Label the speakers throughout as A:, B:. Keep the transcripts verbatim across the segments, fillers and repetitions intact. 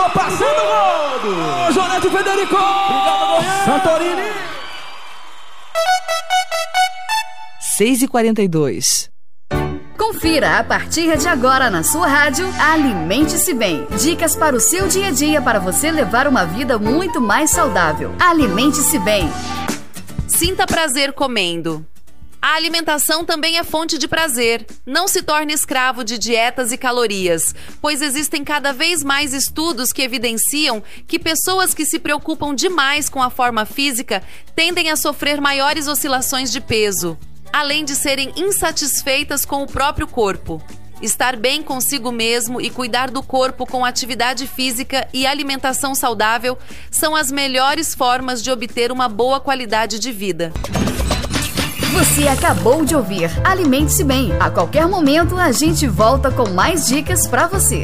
A: Tô passando o gol! Jonete Federico! Obrigado, Goiás! Santorini!
B: seis e quarenta e dois.
C: Confira a partir de agora na sua rádio Alimente-se Bem. Dicas para o seu dia a dia para você levar uma vida muito mais saudável. Alimente-se Bem.
D: Sinta prazer comendo. A alimentação também é fonte de prazer. Não se torne escravo de dietas e calorias, pois existem cada vez mais estudos que evidenciam que pessoas que se preocupam demais com a forma física tendem a sofrer maiores oscilações de peso, além de serem insatisfeitas com o próprio corpo. Estar bem consigo mesmo e cuidar do corpo com atividade física e alimentação saudável são as melhores formas de obter uma boa qualidade de vida.
C: Você acabou de ouvir Alimente-se Bem. A qualquer momento a gente volta com mais dicas para você.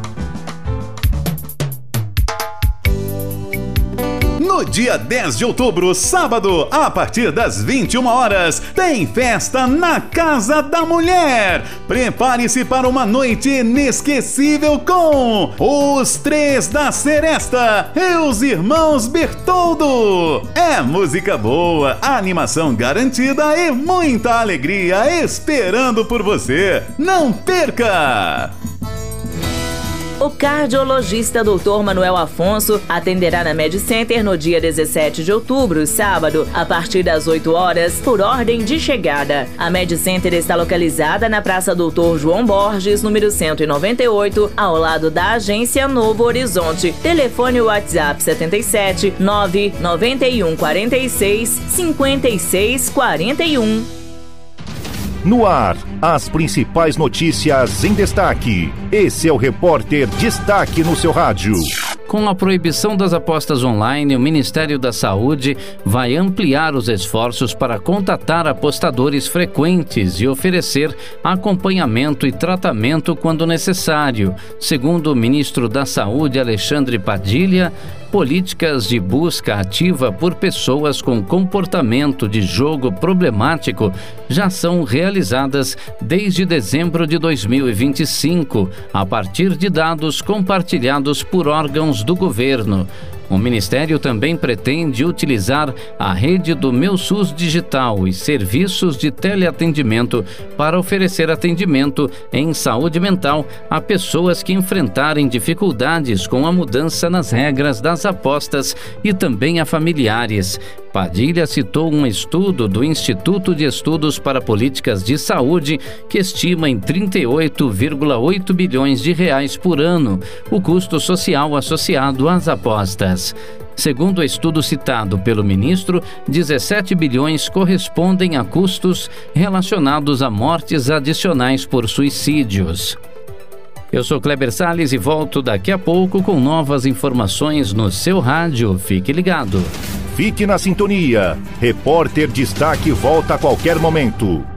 E: No dia dez de outubro, sábado, a partir das vinte e uma horas, tem festa na Casa da Mulher. Prepare-se para uma noite inesquecível com os Três da Seresta e os Irmãos Bertoldo. É música boa, animação garantida e muita alegria esperando por você. Não perca!
F: O cardiologista doutor Manuel Afonso atenderá na Med Center no dia dezessete de outubro, sábado, a partir das oito horas, por ordem de chegada. A Med Center está localizada na Praça doutor João Borges, número cento e noventa e oito, ao lado da agência Novo Horizonte. Telefone WhatsApp setenta e sete, nove nove um quatro seis, cinco seis quatro um.
G: No ar, as principais notícias em destaque. Esse é o Repórter Destaque no seu rádio.
H: Com a proibição das apostas online, o Ministério da Saúde vai ampliar os esforços para contatar apostadores frequentes e oferecer acompanhamento e tratamento quando necessário. Segundo o ministro da Saúde, Alexandre Padilha, políticas de busca ativa por pessoas com comportamento de jogo problemático já são realizadas desde dezembro de dois mil e vinte e cinco, a partir de dados compartilhados por órgãos do governo. O Ministério também pretende utilizar a rede do Meu SUS Digital e serviços de teleatendimento para oferecer atendimento em saúde mental a pessoas que enfrentarem dificuldades com a mudança nas regras das apostas e também a familiares. Padilha citou um estudo do Instituto de Estudos para Políticas de Saúde que estima em trinta e oito vírgula oito bilhões de reais por ano o custo social associado às apostas. Segundo o estudo citado pelo ministro, dezessete bilhões correspondem a custos relacionados a mortes adicionais por suicídios. Eu sou Kleber Salles e volto daqui a pouco com novas informações no seu rádio. Fique ligado.
G: Fique na sintonia. Repórter Destaque volta a qualquer momento.